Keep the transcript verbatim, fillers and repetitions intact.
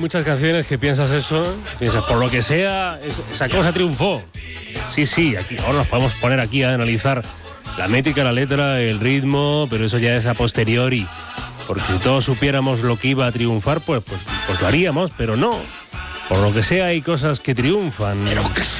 muchas canciones que piensas eso, piensas, por lo que sea, esa cosa triunfó. Sí, sí, aquí, ahora nos podemos poner aquí a analizar la métrica, la letra, el ritmo, pero eso ya es a posteriori. Porque si todos supiéramos lo que iba a triunfar, pues, pues, pues lo haríamos, pero no. Por lo que sea, hay cosas que triunfan. Pero que